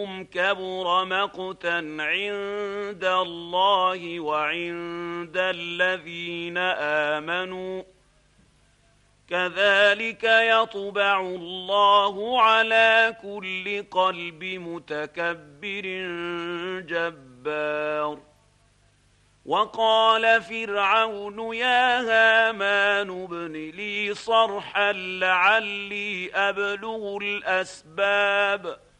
كبر مقتا عند الله وعند الذين آمنوا كذلك يطبع الله على كل قلب متكبر جبار. وقال فرعون يا هامان ابن لي صرحا لعلي أبلغ الأسباب